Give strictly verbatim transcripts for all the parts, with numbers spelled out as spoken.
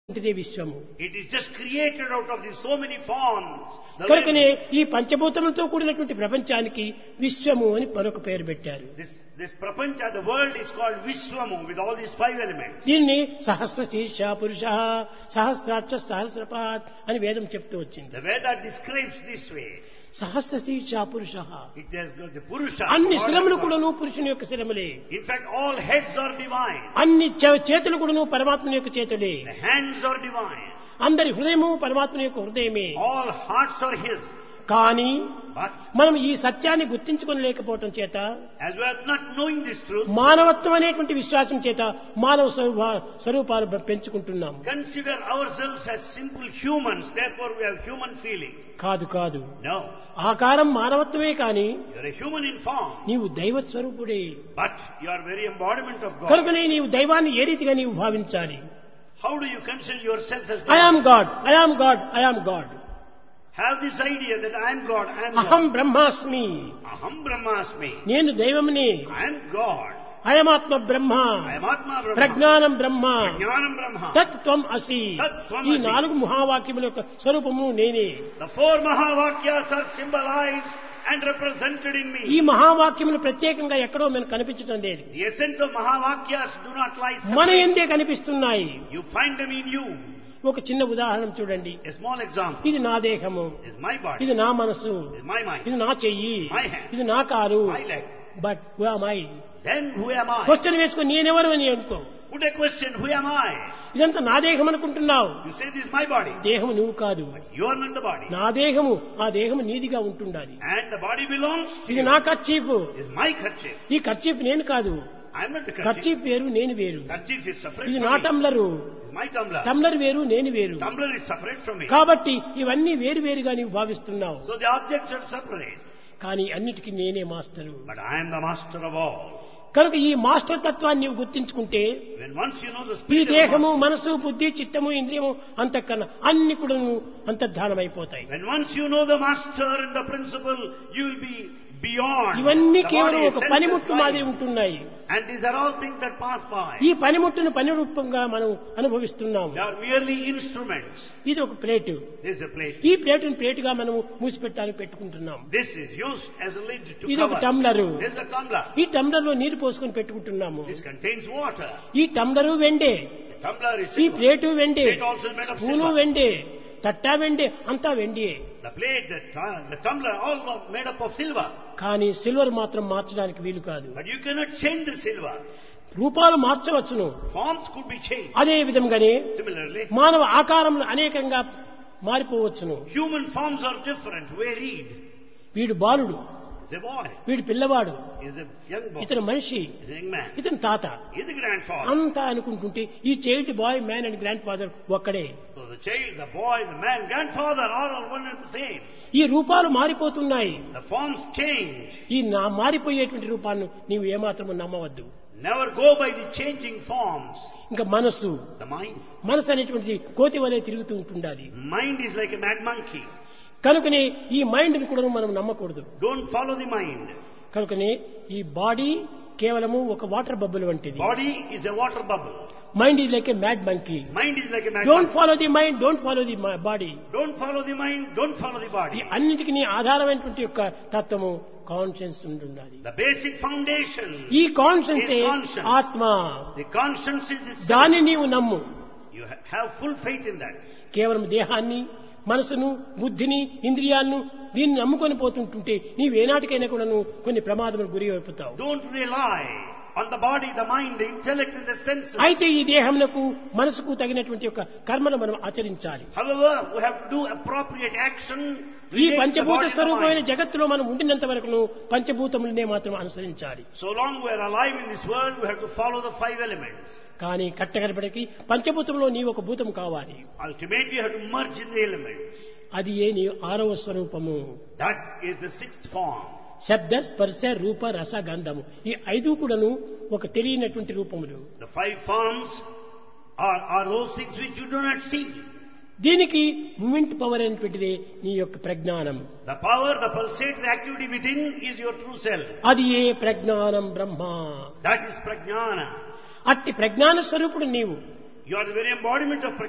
ఇదే విశ్వము. It is just created out of these so many forms. The కనుకనే way- ఈ పంచభూతములతో కూడినటువంటి ప్రపంచానికి విశ్వము అని మరొక పేరు పెట్టారు. This, this prapancha, the world is called Vishwamu with all these five elements. దీన్ని సహస్ర శీర్ష పురుష సహస్రాక్ష సహస్రపాత్ అని వేదం చెప్తూ వచ్చింది. The Veda describes this way. సహస్ర శీర్ష పురుష It has got the Purusha. అన్ని God శిరములు has got- కూడాను పురుషుని యొక్క శిరములే. In fact, all heads are divine. అన్ని చే- చేతులు కూడాను పరమాత్మ యొక్క చేతులే. The hands are divine. అందరి హృదయము పరమాత్మ యొక్క హృదయమే. All hearts are His. కానీ But మనం ఈ సత్యాన్ని గుర్తించుకొని లేకపోవటం చేత as we are not knowing this truth, మానవత్వం అనేటువంటి విశ్వాసం చేత మానవ స్వరూప- స్వరూపాలు పెంచుకుంటున్నాం. consider ourselves as simple humans. Therefore, we have human feeling. కాదు కాదు No, ఆకారం మానవత్వమే కాని you are a human in form, నీవు దైవ స్వరూపుడే. but you are very embodiment of God. కనుకనే నీవు దైవాన్ని ఏ రీతిగా నీవు భావించాలి? How do you consider yourself as I am God? God, I am God, I am God. Have this idea that I am God. I am అహం God. బ్రహ్మాస్మి, Aham Brahmasmi. నేను దైవముని. I am God. అయమాత్మ Brahma, I am Atma Brahma. ప్రజ్ఞానం బ్రహ్మ, Jnanam Brahma. తత్ త్వం అసి. తత్ త్వం ఈ అసి. నాలుగు మహావాక్యముల యొక్క స్వరూపము నేనే. The four Mahavakyas are symbolized and represented in ఈ me. మహావాక్యములు ప్రత్యేకంగా ఎక్కడో మనకు కనిపించడం లేదు. The essence of Mahavakyas do not lie మన separate. ఎందే కనిపిస్తున్నాయి. You find them in you. ఒక చిన్న ఉదాహరణ చూడండి. A small example. ఇది నా దేహము, This is my body. ఇది నా మనసు, This is my mind. ఇది నా చెయ్యి, My hand. ఇది నా car. My leg. But who am I? Then who am I? Question వేసుకొని నేనెవరు అని అనుకో. Put a question. Who am I? ఇదంతా నా దేహం అనుకుంటున్నావు. You say this is my body. దేహము నువ్వు కాదు. You are not the body. నా దేహము, ఆ దేహము నీదిగా ఉంటుండాలి. And the body belongs to ఇది you. నా kerchief, This is my kerchief. ఈ కర్చీఫ్ నేను కాదు. I am not the kerchief. Kerchief వేరు, నేను వేరు. Kerchief is separate ఇది from నా me. టంబ్లరు, This is my tumbler. Tumbler వేరు, నేను వేరు. Tumbler is separate from me. కాబట్టి ఇవన్నీ వేరు వేరుగా నీవు భావిస్తున్నావు. So the objects are separate. కానీ అన్నిటికీ నేనే master. But I am the master of all. కనుక ఈ మాస్టర్ తత్వాన్ని నీవు గుర్తించుకుంటే When once you know the ఈ spirit of the దేహము, master, మనసు, బుద్ధి, చిత్తము, ఇంద్రియము అంతఃకరణ అన్ని కూడా అంతర్ధానమైపోతాయి. when once you know the master and the principle, you will be beyond. ఇవన్నీ The కేవలం body, ఒక senses, పనిముట్టు మాదిరి mind. ఉంటున్నాయి. And these are all things that pass by. ఈ పనిముట్టును పని రూపంగా మనం అనుభవిస్తున్నాము. They are merely instruments. ఇది ఒక plate. This is a plate. ఈ ప్లేటును ప్లేటుగా మనం మూసిపెట్టాలని పెట్టుకుంటున్నాం. This is used as a lid to ఇది ఒక cover. టంబ్లరు. This is a tumbler. ఈ టంబ్లర్ లో నీరు పోసుకొని పెట్టుకుంటున్నాము. This contains water. ఈ టంబ్లరు వెండే, The tumbler is ఈ silver. Plate వెండే, Plate also is made of spoon silver. వెండే, తట్టా వెండే, అంతా వెండియే. The plate, the, tu- the tumbler, all are made up of silver. కానీ silver మాత్రం మార్చడానికి వీలు కాదు. But you cannot change the silver. రూపాలు మార్చవచ్చును. Forms could be changed. అదే విధంగానే Similarly, మానవ ఆకారంలో అనేకంగా మారిపోవచ్చును. human forms are different. We read. వీడు బాలుడు, He's a boy. వీడు పిల్లవాడు, He's a young boy. ఇతను మనిషి, He's a young man. ఇతను తాత, He's a grandfather. అంతా అనుకుంటుంటే ఈ child bye man and grand father ఒక్కడే. So the child, the boy, the man, grandfather are all one and the same. ఈ రూపాలు మారిపోతున్నాయి. The forms change. ఈ నా మారిపోయేటువంటి రూపాన్ని నీవు ఏమాత్రము నమ్మవద్దు. Never go by the changing forms. ఇంకా మనసు, The mind. మనసు అనేటువంటిది కోతి వలె తిరుగుతూ ఉంటుండాలి. Mind is like a mad monkey. కనుకనే ఈ మైండ్ ని కూడా మనం నమ్మకూడదు. Don't follow the mind. కనుకనే ఈ బాడీ కేవలము ఒక వాటర్ బబుల్ వంటిది. Body is a water bubble. Mind is like a mad monkey. Mind is like a mad don't monkey. Follow the mind, don't follow the body. Don't follow the mind. Don't follow the ఈ body. అన్నిటికీ ఆధారమైనటువంటి యొక్క తత్వము conscience ఉండాలి. The basic foundation. ఈ conscience is conscience. ఆత్మ. The conscience is the self. దాన్ని నీవు నమ్ము. You ha- have full faith in that. కేవలం దేహాన్ని, మనసును, బుద్ధిని, ఇంద్రియాలను దీన్ని నమ్ముకొని పోతుంటుంటే నీవేనాటికైనా కూడా నువ్వు కొన్ని ప్రమాదములకు గురి అయిపోతావు. Don't rely on the body, the mind, the intellect and the senses. అయితే ఈ దేహమునకు, మనసుకు తగినటువంటి యొక్క కర్మను మనం ఆచరించాలి. However, we have to do appropriate action. ఈ relate the పంచభూత body and the స్వరూపమైన mind. జగత్తులో మనం ఉండినంత వరకు పంచభూతములనే మాత్రం అనుసరించాలి. So long we are alive in this world, we have to follow the five elements. కానీ కట్టకడపడికి పంచభూతంలో నీ ఒక భూతం కావాలి. Ultimately, you have to merge in the elements. అది ఏ నీ ఆరవ స్వరూపము. That is the sixth form. శబ్ద, స్పర్శ, రూప, రస, గంధము ఈ ఐదు కూడాను ఒక తెలియనటువంటి రూపములు. The five forms are, are those things which you do not see. దీనికి మూమెంట్ పవర్ అనేటువంటిది నీ యొక్క ప్రజ్ఞానం. The power, the pulsatory activity within is your true self. అది ఏ ప్రజ్ఞానం బ్రహ్మ. That is prajnana. అట్టి ప్రజ్ఞాన స్వరూపుడు నీవు. You are the very embodiment of prajnana.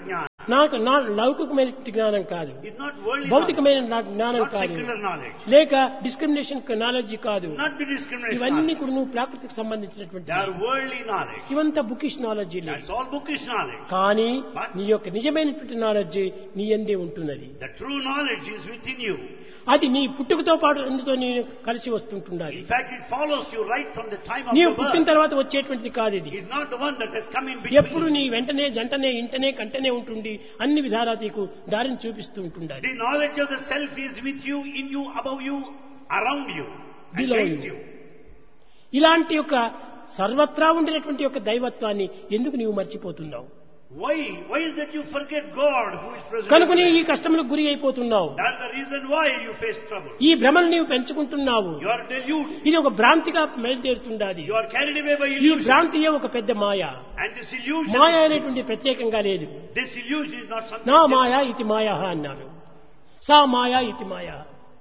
నాకు నా లౌకికమైన జ్ఞానం కాదు, It's not worldly knowledge, భౌతికమైన నా జ్ఞానం not కాదు, secular knowledge, లేక డిస్క్రిమినేషన్ నాలెడ్జ్ కాదు. not the discrimination ఇవన్నీ knowledge. కూడా నువ్వు ప్రాకృతికి సంబంధించినటువంటి They are worldly knowledge. ఇవంతా bookish knowledge. That's all bookish knowledge. కానీ But- నీ యొక్క నిజమైనటువంటి నాలెడ్జ్ నీ యందే ఉంటున్నది. The true knowledge is within you. అది నీ పుట్టుకతో పాటు అందుతో నేను కలిసి వస్తుంటున్నది. In fact, it follows you right from the time of నీవు your పుట్టిన birth. తర్వాత వచ్చేటువంటిది కాదు ఇది. It's not the one that has come in ఎప్పుడు between. నీ వెంటనే జంటనే ఇంటనే కంటనే ఉంటుండి అన్ని విధాలా నీకు దారిని చూపిస్తూ ఉంటుండాలి. The knowledge of the self is with you, in you, above you, around you, and Below guides you. you. ఇలాంటి యొక్క సర్వత్రా ఉండినటువంటి యొక్క దైవత్వాన్ని ఎందుకు నీవు మర్చిపోతున్నావు? Why? Why is that you forget God who is present? కనుకనే ఈ everywhere? కష్టములకు గురి అయిపోతున్నావు. That's the reason why you face trouble. ఈ భ్రమలు నీవు పెంచుకుంటున్నావు. You are deluded. ఇది ఒక భ్రాంతిగా బయలుదేరుతుండాది. You are carried away by ఈ illusion. భ్రాంతియే ఒక పెద్ద మాయ. And this illusion, మాయ అనేటువంటి ప్రత్యేకంగా లేదు. this illusion is not something. నా మాయ ఇతి మాయ అన్నారు. సా మాయ ఇతి మాయ.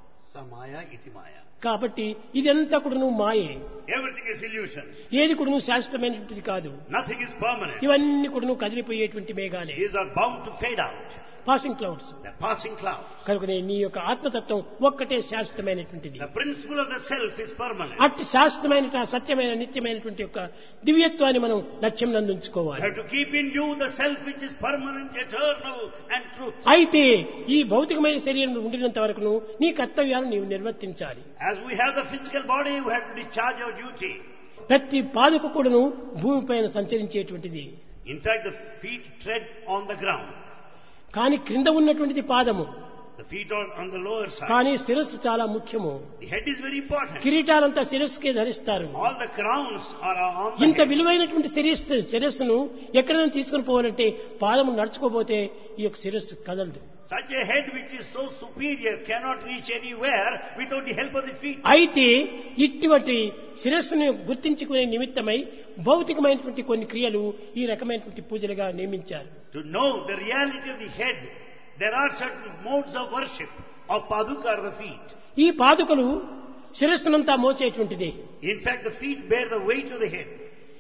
Samaya iti maya. కాబట్టి ఇదంతా కూడా నువ్వు మాయే. Everything is illusion. ఏది కూడా నువ్వు శాశ్వతమైనటువంటిది కాదు. Nothing is permanent. ఇవన్నీ కూడా నువ్వు కదిలిపోయేటువంటి మేఘాలే, These are bound to fade out. Passing clouds. The passing clouds. కనుకనే నీ యొక్క ఆత్మతత్వం ఒక్కటే శాశ్వతమైనటువంటిది. The principle of the self is permanent. అట్టి శాశ్వతమైన సత్యమైన నిత్యమైనటువంటి యొక్క దివ్యత్వాన్ని మనం లక్ష్యం You నందుంచుకోవాలి. have to keep in view the self which is permanent, eternal, and truth. అయితే ఈ భౌతికమైన శరీరం ఉండినంత వరకును నీ కర్తవ్యాలను నీవు నిర్వర్తించాలి. As we have the physical body, we have to discharge our duty. ప్రతి పాదుక కూడాను భూమిపైన సంచరించేటువంటిది. In fact, the feet tread on the ground. కానీ క్రింద ఉన్నటువంటిది పాదము. The feet are on the lower side. కానీ శిరస్సు చాలా ముఖ్యము. The head is very important. కిరీటాలంతా శిరస్సుకే ధరిస్తారు. All the crowns are on the ఇంత head. విలువైనటువంటి శిరస్సు శిరస్సును ఎక్కడైనా తీసుకుని పోవాలంటే పాదము నడుచుకోపోతే ఈ యొక్క శిరస్సు కదలదు. Such a head which is so superior cannot reach anywhere without the help of the feet. అయితే ఇటువంటి శిరస్సును గుర్తించుకునే నిమిత్తమై భౌతికమైనటువంటి కొన్ని క్రియలు ఈ రకమైనటువంటి పూజలుగా నియమించారు. To know the reality of the head, there are certain modes of worship of paduka or the feet. ఈ పాదుకలు శిరస్సునంతా మోసేటువంటిది. In fact, the feet bear the weight of the head.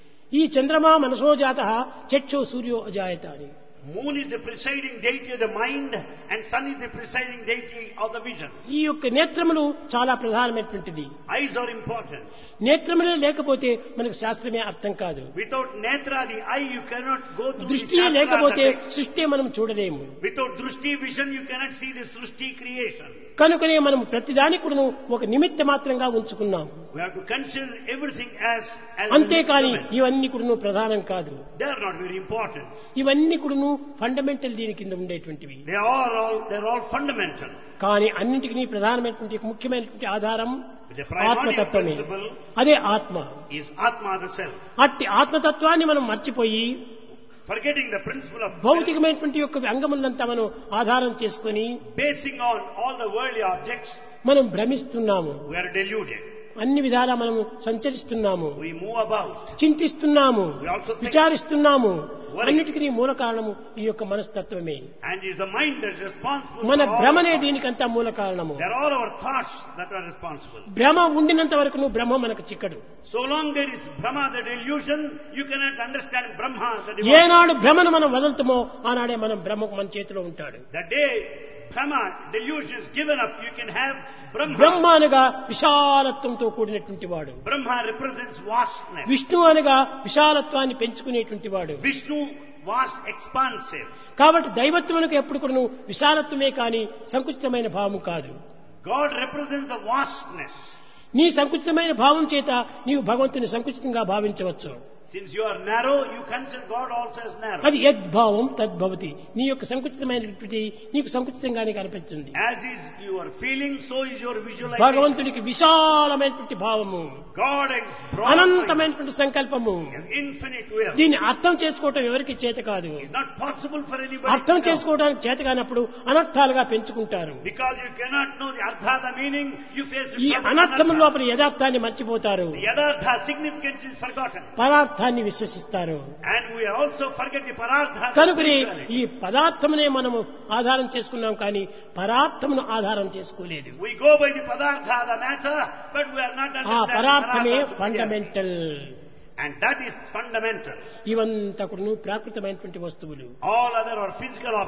ఈ చంద్రమా మనసో జాతః చక్షో సూర్యో అజాయత అని. Moon is the presiding deity of the mind, and sun is the presiding deity of the vision. ఈ యొక్క నేత్రములు చాలా ప్రధానమైనటువంటిది. Eyes are important. నేత్రములే లేకపోతే మనకు శాస్త్రమే అర్థం కాదు. Without netra, the eye, you cannot go through the దృష్టియే shastra, లేకపోతే the text. సృష్టి మనం చూడలేము. Without drushti vision, you cannot see the srushti creation. కనుకనే మనం ప్రతిదానికి కూడాను ఒక నిమిత్త మాత్రంగా ఉంచుకున్నాం. We have to consider everything as, as అంతేకాని an instrument. ఇవన్నీ కూడాను ప్రధానం కాదు. They are not very important. ఇవన్నీ కూడాను ఫండమెంటల్ దీని కింద ఉండేటువంటివి. They are all, they're all fundamental. కానీ అన్నింటికి ప్రధానమైనటువంటి ముఖ్యమైనటువంటి ఆధారం The primordial ఆత్మతత్వమే. principle అదే ఆత్మ. is Atma, the self. అట్టి ఆత్మతత్వాన్ని మనం మర్చిపోయి Forgetting the principle of self, భౌతికమైనటువంటి యొక్క అంగములంతా మనం ఆధారం చేసుకొని basing on all the worldly objects, మనం భ్రమిస్తున్నాము. we are deluded. అన్ని విధాలా మనం సంచరిస్తున్నాము, We move about. చింతిస్తున్నాము, We also think. విచారిస్తున్నాము. Worry. అన్నిటికీ మూల కారణము ఈ యొక్క మనస్తత్వమే. And it's the mind that is responsible మన for all భ్రమనే our thoughts. దీనికంతా మూల కారణము. They're all our thoughts that are responsible. భ్రమ ఉండినంత వరకు నువ్వు బ్రహ్మ మనకు చిక్కడు. So long there is Brahma, the delusion, you cannot understand Brahma, the divine. ఏనాడు భ్రమను మనం వదులుతామో ఆనాడే మనం బ్రహ్మకు మన చేతిలో ఉంటాడు. The day Brahma delusion is given up, you can have Brahma. బ్రహ్మ అనగా విశాలత్వంతో కూడినటువంటి వాడు. Brahma represents vastness. విష్ణు అనగా విశాలత్వాన్ని పెంచుకునేటువంటి వాడు. Vishnu, vast, expansive. కాబట్టి దైవత్వమునకు ఎప్పుడు కూడా నువ్వు విశాలత్వమే కానీ సంకుచితమైన భావము కాదు. God represents the vastness. నీ సంకుచితమైన భావం చేత నీవు భగవంతుని సంకుచితంగా భావించవచ్చు. Since you are narrow, you consider God also as narrow. అది యద్భావం తద్భవతి. నీ యొక్క సంకుచితమైనటువంటి నీకు సంకుచితంగానే కనిపిస్తుంది. As is your feeling, so is your visualization. భగవంతుడికి విశాలమైనటువంటి భావము, God is broad, అనంతమైనటువంటి సంకల్పము. has infinite will. దీన్ని అర్థం చేసుకోవటం ఎవరికి చేత కాదు. It's not possible for anybody అర్థం to know. చేసుకోవడానికి చేత కానప్పుడు అనర్థాలుగా పెంచుకుంటారు. Because you cannot know the artha, the meaning, you face ఈ trouble with అనర్థం anartha. లోపల యథార్థాన్ని మర్చిపోతారు. The yadartha significance is forgotten. పదార్థాన్ని విశ్వసిస్తారు. And we also forget the parartha. the కనుకనే spirituality. ఈ పదార్థమునే మనము ఆధారం చేసుకున్నాం కానీ పరార్థమును ఆధారం చేసుకోలేదు. We go by the padartha, the matter, but we are not ఆ understanding పరార్థమే parartha superior. Fundamental. And that is fundamental. ఇవంతా కూడా ప్రాకృతమైనటువంటి వస్తువులు. All other are physical objects.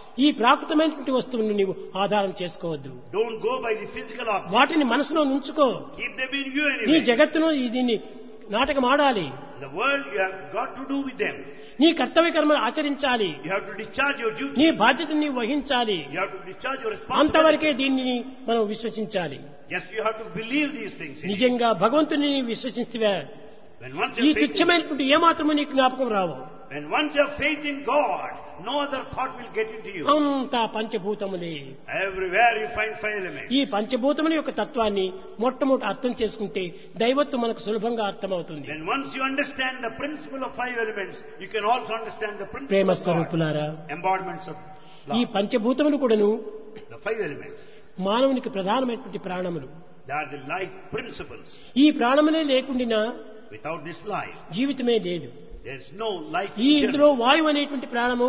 ఈ ప్రాకృతమైనటువంటి వస్తువులను నీవు ఆధారం చేసుకోవద్దు. Don't go by the physical object. వాటిని మనసులో ఉంచుకో. Keep them in view నీ anyway. జగత్తును దీన్ని నాటకం ఆడాలి. The world, you have got to do with them. నీ కర్తవ్య కర్మలు ఆచరించాలి. You have to discharge your duty. నీ బాధ్యతను నీవు వహించాలి. You have to discharge your responsibility. అంతవరకే దీనిని మనం విశ్వసించాలి. Yes, you have to believe these things. నిజంగా భగవంతుని నీవు విశ్వసిస్తే When once ఈ you have faith in, తుచ్చమైనటువంటి ఏమాత్రము నీకు జ్ఞాపకం రావు. when once you have faith in God, no other thought will get into you. అంతా పంచభూతములే. Everywhere you find five elements. ఈ పంచభూతముల యొక్క తత్వాన్ని మొట్టమొదటి అర్థం చేసుకుంటే దైవత్వం మనకు సులభంగా అర్థమవుతుంది. When once you understand the principle of five elements, you can also understand the principle Prema of God. స్వరూపులారా, Embodiments of ఈ love. పంచభూతములు కూడాను The five elements. మానవునికి ప్రధానమైనటువంటి ప్రాణములు. They are the life principles. ఈ ప్రాణములే లేకుండా Without this life, జీవితమే లేదు. there is no life. ఈ journey. ఇందులో వాయువు అనేటువంటి ప్రాణము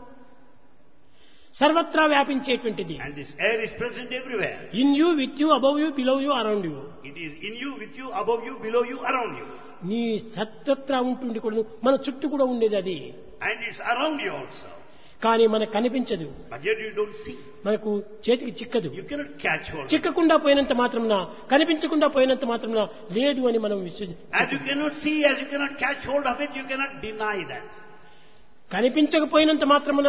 సర్వత్రా వ్యాపించేటువంటిది. And this air is present everywhere. In you, with you, above you, below you, around you. It is in you, with you, above you, below you, around you. నీ సర్వత్రా ఉంటుంది కూడా మన చుట్టూ కూడా ఉండేది అది. And it's around you also. కానీ మనకు కనిపించదు, But yet you don't see. మనకు చేతికి చిక్కదు. You cannot catch hold of it. చిక్కకుండా పోయినంత మాత్రమున, కనిపించకుండా పోయినంత మాత్రమున లేదు అని మనం విశ్వసి As you cannot see, as you cannot catch hold of it, you cannot deny that. కనిపించకపోయినంత మాత్రమున,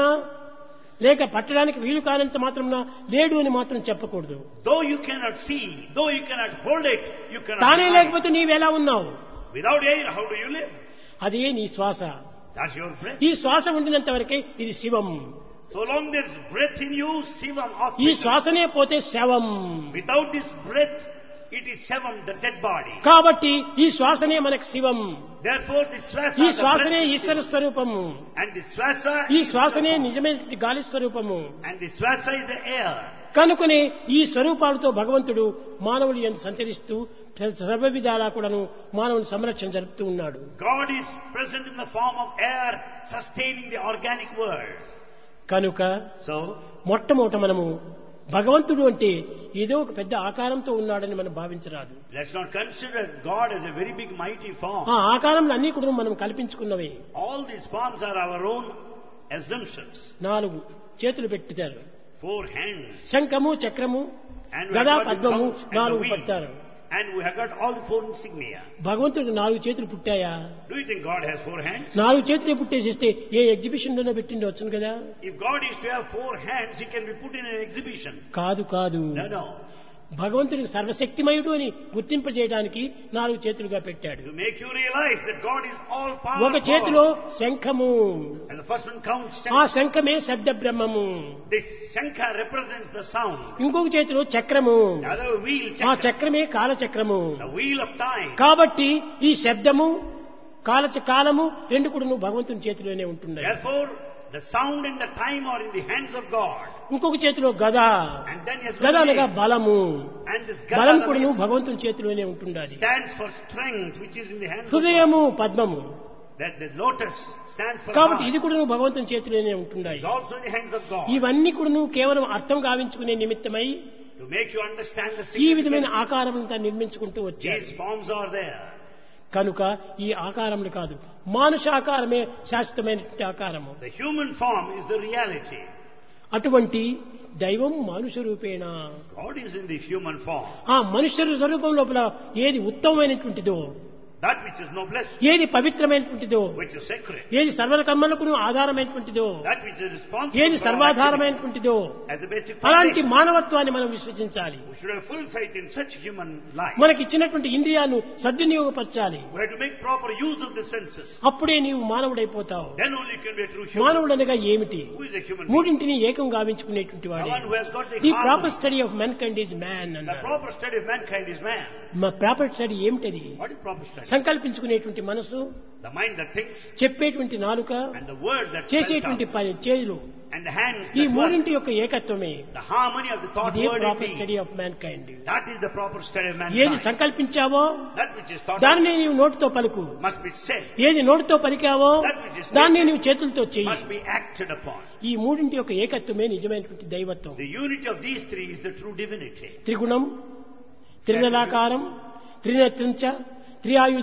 లేక పట్టడానికి వీలు కానంత మాత్రమున లేడు అని మాత్రం చెప్పకూడదు. Though you cannot see, though you cannot hold it, you cannot తానే deny it. లేకపోతే నీవెలా ఉన్నావు? Without air, how do you live? అదే నీ శ్వాస. That's your breath. ఈ శ్వాస ఉండినంత వరకే ఇది శివం. So long there's breath in you, Sivam, ఈ hospital. శ్వాసనే పోతే శవం. Without this breath, it is Sevam, the dead body. కాబట్టి ఈ శ్వాసనే మనకు శివం. Therefore, the Swasa, ఈ the శ్వాసనే breath is Eshwara Sivam. స్వరూపము. And the Swasa ఈ is శ్వాసనే the- నిజమైన గాలి స్వరూపము. And the Swasa is the air. కనుకనే ఈ స్వరూపాలతో భగవంతుడు మానవులు ఎంత సంచరిస్తూ సర్వ విధాలా కూడాను మానవుని సంరక్షణ జరుపుతూ ఉన్నాడు. God is present in the form of air, sustaining the organic world. కనుక So, మొట్టమొదట మనము భగవంతుడు అంటే ఏదో ఒక పెద్ద ఆకారంతో ఉన్నాడని మనం భావించరాదు. let's not consider God as a very big, mighty form. ఆ ఆకారంలో అన్ని కూడా మనం కల్పించుకున్నవే. All these forms are our own assumptions. నాలుగు చేతులు పెట్టారు, Four hands. శంఖము, చక్రము, And we గదా, have got the పద్మము couch and the నాలుగు wheel. పట్టారు. And we have got all the four insignia. భగవంతుడికి నాలుగు చేతులు పుట్టాయా? Do you think God has four hands? నాలుగు చేతులు పుట్టేసిస్తే ఏ ఎగ్జిబిషన్ లోనే పెట్టిండి వచ్చును కదా. If God is to have four hands, he can be put in an exhibition. కాదు కాదు, No, no. భగవంతుడికి సర్వశక్తిమయుడు అని గుర్తింపజేయడానికి నాలుగు చేతులుగా పెట్టాడు. To make you realize that God is all ఒక చేతిలో powerful. శంఖము, And the first one counts ఆ Shankha. శంఖమే శబ్ద బ్రహ్మము. This Shankha represents the sound. ఇంకొక చేతిలో చక్రము, The other wheel, ఆ Chakra, చక్రమే కాలచక్రము. the wheel of time. కాబట్టి ఈ శబ్దము, కాల కాలము రెండు కూడా నువ్వు భగవంతుని చేతిలోనే ఉంటున్నాయి. Therefore, the sound and the time are in the hands of God. ఇంకొక చేతిలో గద, And then he has గద got అనగా legs. బలము. And this బలం Gada కూడా నువ్వు is- భగవంతుని చేతిలోనే ఉంటుండాలి. stands for strength, which is in the hands of God. హృదయము, పద్మము. That the lotus stands for కాబట్టి heart. ఇది కూడా నువ్వు భగవంతుని చేతిలోనే ఉంటున్నాయి. It's also in the hands of God. ఇవన్నీ కూడా నువ్వు కేవలం అర్థం గావించుకునే నిమిత్తమై To make you understand the ఈ విధమైన significance. ఆకారములంతా నిర్మించుకుంటూ వచ్చారు. These forms are there. కనుక ఈ ఆకారములు కాదు, మానుష ఆకారమే శాశ్వతమైనటువంటి ఆకారము. The human form is the reality. అటువంటి దైవం మానుష రూపేణ. God is in the human form. ఆ మనుష్య స్వరూపం లోపల ఏది ఉత్తమమైనటువంటిదో, That which is noblest, ఏది పవిత్రమైనటువంటిదో, which is sacred, ఏది సర్వ కర్మలకు ఆధారమైనటువంటిదో, that which is responsible ఏది for our సర్వాధారమైనటువంటిదో activity. As the basic అలాంటి foundation, మానవత్వాన్ని మనం విశ్వసించాలి. we should have full faith in such human life. మనకి ఇచ్చినటువంటి ఇంద్రియాలను సద్వినియోగపరచాలి. We have to make proper use of the senses. అప్పుడే నీవు మానవుడైపోతావు. Then only you can be a true human. మానవుడు అనగా ఏమిటి? Who is a human being? మూడింటిని ఏకం గావించుకునేటువంటి The వాడే. one who has got the the proper harmony. Study of men kind is man The అన్నారు. proper study of mankind is man. మా proper study ఏమిటది? What is proper study? సంకల్పించుకునేటువంటి మనసు, The mind that thinks, చెప్పేటువంటి నాలుక, and the word that spells చేసేటువంటి out, పని చేతులు, and the hands ఈ that work. మూడింటి యొక్క ఏకత్వమే The harmony of the thought, ఇదే word, and proper deed. Study of man kind. That is the proper study of ఏది mankind. సంకల్పించావో That which is thought దానిని నీవు నోటితో పలుకు, must be said, ఏది నోటితో పలికావో That which is దాన్ని stated నీవు చేతులతో చెయ్యి. must be acted upon. ఈ మూడింటి యొక్క ఏకత్వమే నిజమైనటువంటి దైవత్వం. The unity of these three is the true divinity. త్రిగుణం, త్రిదళాకారం, త్రినేత్రంచ, త్రియాయుధం,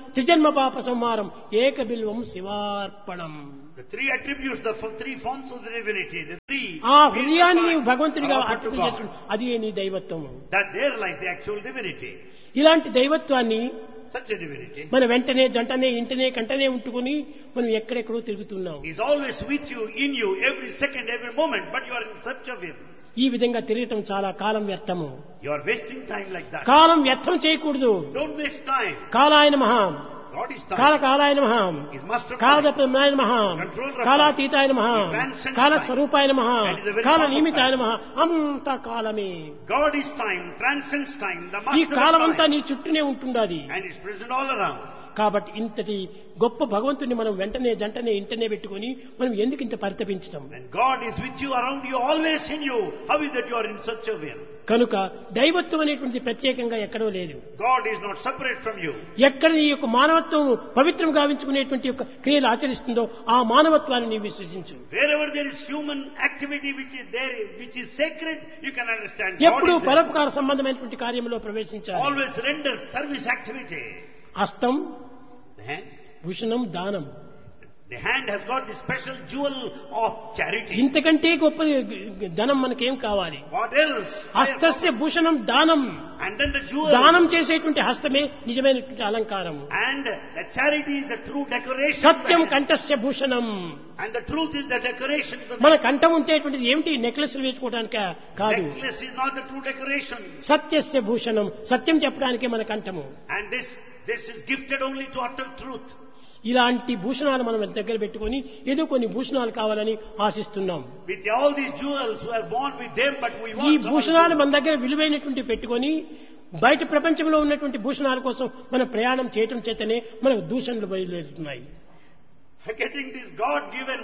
త్రిజన్మ పాప సంహారం ఏక Bilvam శివార్పణం. The three attributes, the f- three forms of the divinity, the three. ఆ హృదయాన్ని నీవు భగవంతునిగా are offered to అర్పణ God. చేసు, అది నీ దైవత్వం. That there lies the actual divinity. ఇలాంటి దైవత్వాన్ని Such a divinity మన వెంటనే జంటనే ఇంటనే కంటనే ఉంటుకుని మనం ఎక్కడెక్కడో తిరుగుతున్నాం. is always with you, in you, every second, every moment, but you are in search of him. ఈ విధంగా తిరగటం చాలా కాలం వ్యర్థము. You are wasting time like that. కాలం వ్యర్థం చేయకూడదు. Don't waste time. కాలాయన మహాం, God is కాల time. కాలాయన మహాం, Is master of కాల time. మహాం, Controller of కాలాతీతాయన మహాం, He transcends కాల time. స్వరూపాయన మహాం, And is the very కాల form of నిమిత్తాయన time. మహా, అంత కాలమే. God is time, transcends time, the ఈ master కాలం of అంతా time. నీ చుట్టూనే ఉంటుండాది. And is present all around. కాబట్టి ఇంతటి గొప్ప భగవంతుని మనం వెంటనే జంటనే ఇంటనే పెట్టుకొని మనం ఎందుకు ఇంత పరితపించటం? When God is with you, around you, always in you, how is that you are in search of him? కనుక దైవత్వం అనేటువంటి ప్రత్యేకంగా ఎక్కడో లేదు. God is not separate from you. ఎక్కడ నీ యొక్క మానవత్వం పవిత్రం గావించుకునేటువంటి యొక్క క్రియలు ఆచరిస్తుందో ఆ మానవత్వాన్ని నీవు విశ్వసించు. Wherever there is human activity which is there, which is sacred, you can understand God ఎప్పుడు is there. పరోపకార సంబంధమైనటువంటి కార్యంలో ప్రవేశించాలి. Always render service activity. హస్తం The hand, భూషణం దానం. the hand has got the special jewel of charity. ఇంతకంటే గొప్ప ధనం మనకేం కావాలి? What else? హస్తస్య భూషణం దానం. And then the jewel. దానం చేసేటువంటి హస్తమే నిజమైనటువంటి అలంకారం. And the charity is the true decoration. Satyam కంఠస్య Bhushanam. And the truth is the decoration. of the మన కంఠం ఉంటేటువంటిది ఏమిటి? నెక్లెస్లు వేసుకోవడానికి కాదు. necklace is not the true decoration. సత్యస్య Bhushanam. సత్యం చెప్పడానికే మన కంఠము. And this, this is gifted only to utter truth. ఇలాంటి భూషణాలు మనం దగ్గర పెట్టుకొని ఏదో కొన్ని భూషణాలు కావాలని ఆశిస్తున్నాం. With all these jewels who are born with them, but we ఈ want some భూషణాలు jewels. మన దగ్గర విలువైనటువంటి పెట్టుకొని బయట ప్రపంచంలో ఉన్నటువంటి భూషణాల కోసం మనం ప్రయాణం చేయటం చేతనే మనకు దూషణలు బయలుదేరుతున్నాయి. Forgetting this God-given,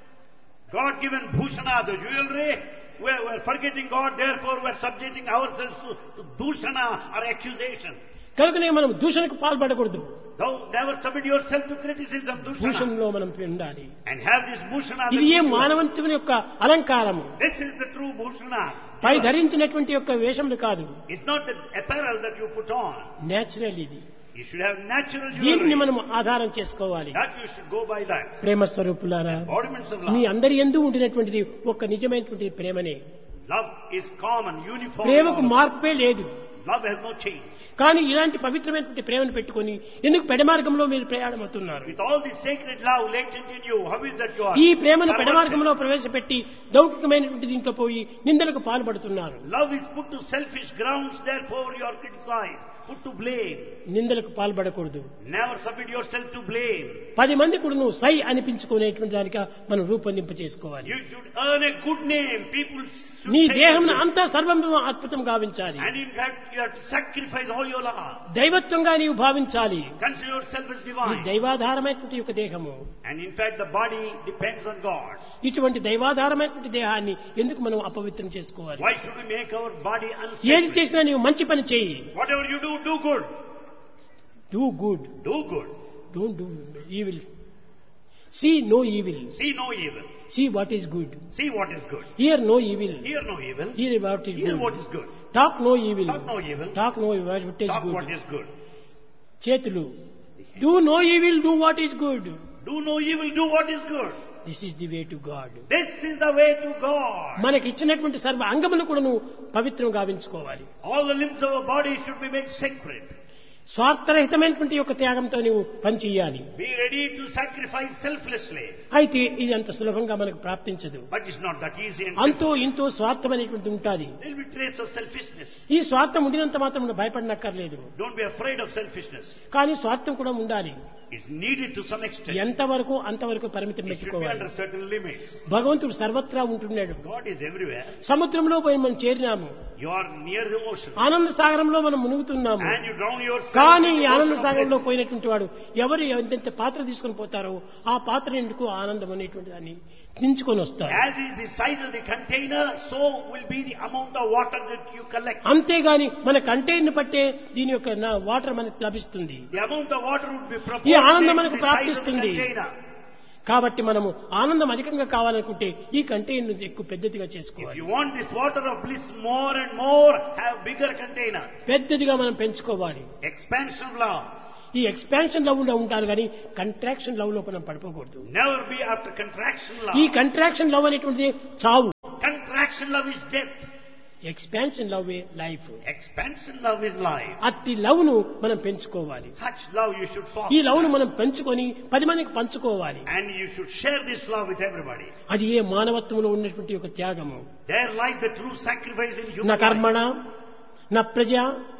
God-given bhushana, the jewelry, we're, we're forgetting God, therefore we're subjecting ourselves to, to dushana or accusation. కనుకనే మనం దూషణకు పాల్పడకూడదు. Though never submit yourself to criticism, dushana. భూషణలో మనం ఉండాలి. And have this bhushana. ఇది ఏ మానవంతుని యొక్క అలంకారము. This is the true bhushana. పై ధరించినటువంటి యొక్క వేషములు కాదు. It's not the apparel that you put on. Natural ఇది. You should have natural దీన్ని jewelry. మనం ఆధారం చేసుకోవాలి. That you should go by that. ప్రేమ స్వరూపులారా, Embodiments of మీ love. అందరి యందు ఉండినటువంటిది ఒక నిజమైనటువంటి ప్రేమనే. Love is common, uniform. ప్రేమకు మార్పే లేదు. Love has no change. కానీ ఇలాంటి పవిత్రమైనటువంటి ప్రేమను పెట్టుకొని ఎందుకు పెడమార్గంలో మీరు ప్రయాణమవుతున్నారు? With all this sacred love latent in you, how is that you are? ఈ ప్రేమను perverted? పెడమార్గంలో ప్రవేశపెట్టి లౌకికమైనటువంటి దీంట్లో పోయి నిందలకు పాల్పడుతున్నారు. Love is put to selfish grounds, therefore you are criticized, put to blame. నిందలకు పాల్పడకూడదు. Never submit yourself to blame. పది మంది కూడా నువ్వు సై అనిపించుకునేటువంటి దానిగా మనం రూపొందింప చేసుకోవాలి. You should earn a good name. People should నీ say దేహం you. అంతా సర్వం అద్భుతం గావించాలి. And in fact, you have to sacrifice all your life. దైవత్వంగా నీవు భావించాలి. Consider yourself as ఈ divine. దైవాధారమైనటువంటి యొక్క దేహము, And in fact, the body depends on God. ఇటువంటి దైవాధారమైనటువంటి దేహాన్ని ఎందుకు మనం అపవిత్రం చేసుకోవాలి? Why should we make our body ఏది unsacred? చేసినా నీవు మంచి పని చేయి. Whatever you do, do good. Do good, Do good. Don't do evil. See no evil, See no evil. See what is good. See what is good. Here no evil, Hear no evil. Here what is Hear what good. is good. Talk no evil, Talk no evil. Talk know what is Talk what good. is good. చేతులు do no evil, do what is good. Do no evil, do what is good. This is the way to God. This is the way to God. మనకి ఇచ్చినటువంటి సర్వ అంగములు కూడా నువ్వు పవిత్రం గావించుకోవాలి. All the limbs of our body should be made sacred. స్వార్థరహితమైనటువంటి యొక్క త్యాగంతో నీవు పని చేయాలి. Be ready to sacrifice selflessly. అయితే ఇది అంత సులభంగా మనకు ప్రాప్తించదు. But it's not that easy and అంతో ఇంతో స్వార్థం అనేటువంటిది ఉంటుంది. there will be trace of selfishness. ఈ స్వార్థం ఉండినంత మాత్రం నువ్వు భయపడనక్కర్లేదు. Don't be afraid of selfishness. కానీ స్వార్థం కూడా ఉండాలి. It's needed to some extent. ఎంతవరకు అంతవరకు పరిమితం It should be పెట్టుకోవాలి. under certain limits. భగవంతుడు సర్వత్రా ఉంటున్నాడు. God is everywhere. సముద్రంలో పోయి మనం చేరినాము, You are near the ocean. ఆనంద సాగరంలో మనం మునుగుతున్నాము. And you drown yourself కానీ in ఈ the ఆనంద ocean of సాగరంలో bliss. పోయినటువంటి వాడు ఎవరు ఎంతెంత పాత్ర తీసుకొని పోతారో ఆ పాత్ర ఎందుకు ఆనందం అనేటువంటి దాన్ని దించుకొని వస్తారు. As is the size of the container, so will be the amount of water that you collect. అంతేగాని మన కంటైనర్ పట్టే దీని యొక్క నా- వాటర్ మనకు లభిస్తుంది. The amount of water would be ఈ ఆనందం proportionate మనకు to the size of the ప్రాప్తిస్తుంది. container. కాబట్టి మనము ఆనందం అధికంగా కావాలనుకుంటే ఈ కంటైనర్ ఎక్కువ పెద్దదిగా If చేసుకోవాలి. you want this water of bliss more and more, have bigger container. పెద్దదిగా మనం పెంచుకోవాలి. Expansion of love. ఈ ఎక్స్పాన్షన్ లవ్ లో ఉంటారు కానీ కంట్రాక్షన్ లవ్ లో మనం పడిపోకూడదు. Never be after contraction love. ఈ కంట్రాక్షన్ లవ్ అనేటువంటిది చావు. Contraction love is death. Expansion love A life. Expansion love is life. అట్టి లవ్ ను మనం పెంచుకోవాలి. Such love you should foster. ఈ లవ్ ను మనం పెంచుకొని పది మందికి పంచుకోవాలి. And you should share this love with everybody. అది ఏ మానవత్వంలో ఉన్నటువంటి ఒక త్యాగము. There lies the true sacrifice in human న life. కర్మణ న ప్రజ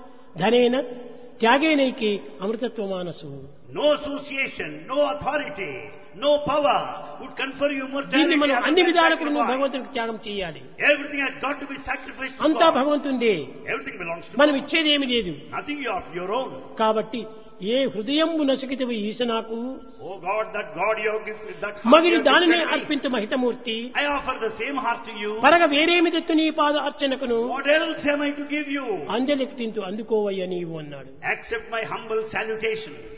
ధనేన త్యాగేనైకి అమృతత్వ మానసు. No association, no authority, no power would confer you దీన్ని immortality. మనం other అన్ని than విధాలకు sacrifice. భగవంతునికి త్యాగం చేయాలి. Everything has got to be sacrificed to అంతా God. భగవంతుందే. Everything belongs to మనం God. ఇచ్చేది ఏమి లేదు. Nothing of your own. కాబట్టి ఏ హృదయంబు నసికితవి ఈశనాకు Oh God, that God you have gifted, that heart you మగిడి have దానినే gifted me. అర్పించు మహితమూర్తి. I offer the same heart to you. పరగ వేరేమి తెత్తు నీ పాద అర్చనకును What else am I to give you? అంజలికి తింటూ అందుకోవయ్య నీవు అన్నాడు. Accept my humble salutations.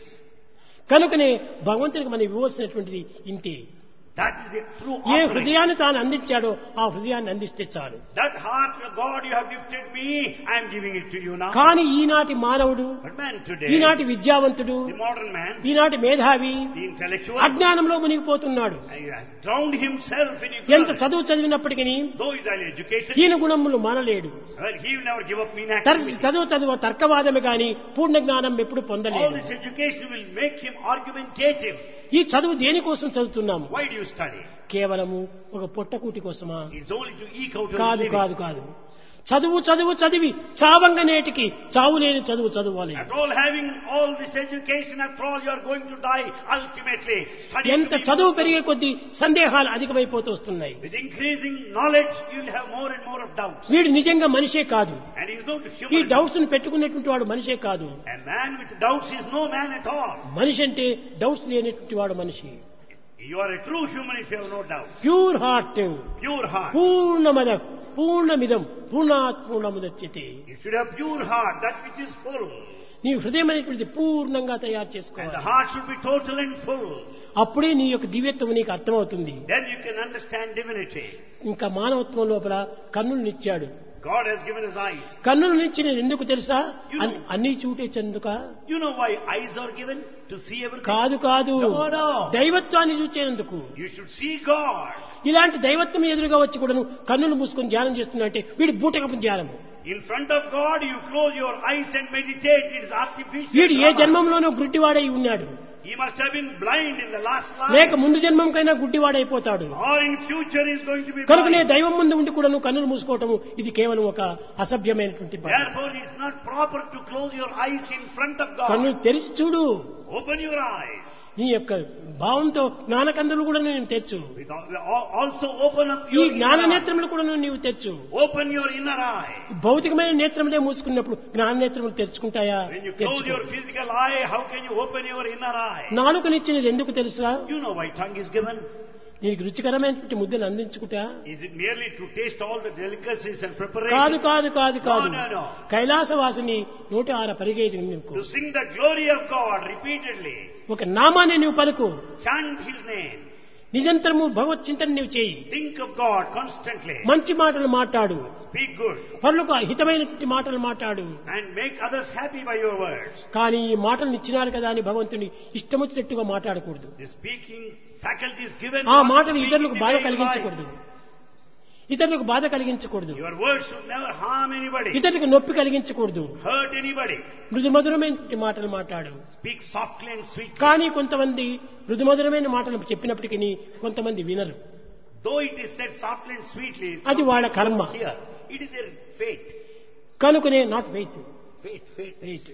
కనుకనే భగవంతునికి మనం ఇవ్వవలసినటువంటిది ఇంతే. That is the true A offering. హృదయాన్ని తాను అందించాడో ఆ హృదయాన్ని అందిస్తే చాలు. That heart, God, you have gifted me, I am giving it to you now. కానీ ఈనాటి మానవుడు, But man today, ఈనాటి విద్యావంతుడు, the modern man, ఈనాటి మేధావి the intellectual, అజ్ఞానంలో మునిగిపోతున్నాడు. he has drowned himself in ఎంత ignorance. చదువు చదివినప్పటికీ Though he is highly educated, హీన గుణములు మానలేడు. well, he will never give up mean తరచు activity. చదువు చదువు తర్కవాదమే గాని పూర్ణ జ్ఞానం ఎప్పుడు All పొందలేదు. this education will make him argumentative. ఈ చదువు దేనికోసం చదువుతున్నాము? Why do you study? కేవలము ఒక పొట్టకూటి కోసమా? It's only to eke out your కాదు living. కాదు కాదు. చదువు చదువు చదివి చావంగ నేటికి చావు లేని చదువు చదువాలి. After all having all this education, after all you are going to die ultimately. Study ఎంత to be చదువు immortal. పెరిగే కొద్దీ సందేహాలు అధికమైపోతూ వస్తున్నాయి. With increasing knowledge, you will have more and more of doubts. వీడు నిజంగా మనిషే కాదు. And he is not ఈ human. డౌట్స్ ను పెట్టుకునేటువంటి వాడు మనిషే కాదు. A man with doubts is no man at all. మనిషి అంటే డౌట్స్ లేనటువంటి వాడు మనిషి. You are a true human if you have no doubt. Pure heart, Pure heart. పూర్ణమద పూర్ణమిదం పూర్ణాత్ పూర్ణముదచ్యతే. You should have pure heart, that which is full. నీ హృదయం అనేటువంటిది పూర్ణంగా తయారు And the చేసుకోవాలి. heart should be total and full. అప్పుడే నీ యొక్క దివ్యత్వం నీకు అర్థమవుతుంది. Then you can understand divinity. ఇంకా మానవత్వం లోపల కన్నులనిచ్చాడు. God has given us eyes. కన్నులనిచ్చిన ఎందుకు తెలుసా? అన్- అన్ని చూటే చెందుక You know why eyes are given? To see everything? కాదు కాదు, No, no. దైవత్వాన్ని చూచేందుకు. You should see God. ఇలాంటి దైవత్వం ఎదురుగా వచ్చి కూడాను కన్నులు మూసుకొని ధ్యానం చేస్తున్నట్టే వీడి బూటకపు ధ్యానం. In front of God, you close your eyes and meditate. It is artificial. వీడు ఏ drama. జన్మంలోనూ గుడ్డివాడై ఉన్నాడు, He must have been blind in the last లేక life. ముందు జన్మంకైనా గుడ్డివాడైపోతాడు. Or in future is going to be కనుకనే blind. దైవం ముందు ఉండి కూడాను కన్నులు మూసుకోవటము ఇది కేవలం ఒక అసభ్యమైనటువంటి పని. Therefore, it's not proper to close your eyes in front of కన్నులు God. తెరిచి చూడు. Open your eyes. నీ యొక్క భావంతో జ్ఞానకందులు కూడా నేను తెచ్చు. With al- Also open up ఈ your జ్ఞాన inner eye. నేత్రములు కూడా నీవు తెచ్చు. Open your inner eye. భౌతికమైన నేత్రములే మూసుకున్నప్పుడు జ్ఞాన నేత్రములు తెరుచుకుంటాయా? When you close తెరుచుకో. your physical eye, how can you open your inner eye? నాలుకనిచ్చినది ఎందుకు తెలుసా? You know why tongue is given? నీకు రుచికరమైనటువంటి ముద్దలు అందించుకుంటా? Is it merely to taste all the delicacies and కాదు preparations? కాదు కాదు కాదు. No, no, no. కైలాసవాసిని నూట ఆరు పరిగేది నీకు. To sing the glory of God repeatedly. ఒక నామాన్ని నీవు పలుకు. Chant His name. నిరంతరము భగవత్ చింతన నీవు చేయి. Think of God constantly. మంచి మాటలు మాట్లాడు. Speak good. పరులకు హితమైనటువంటి మాటలు మాట్లాడు. And make others happy by your words. కానీ ఈ మాటలు ఇచ్చినారు కదా అని భగవంతుని ఇష్టమొచ్చినట్టుగా మాట్లాడకూడదు. The speaking faculty is given. ఆ not మాటలు speak ఇతరులకు in the బాధ way you కలిగించకూడదు. like. ఇతరులకు బాధ కలిగించకూడదు. Your words should never harm anybody. ఇతరులకు నొప్పి కలిగించకూడదు. Hurt anybody. మృదుమధురమైన మాటలు మాట్లాడు. Speak softly and sweetly. కానీ కొంతమంది మృదుమధురమైన మాటలు చెప్పినప్పటికీ కొంతమంది వినరు. Though it is said softly and sweetly, అది some వాళ్ళ people కర్మ. don't hear. It is their fate. కనుకనే not wait Fate, fate. Wait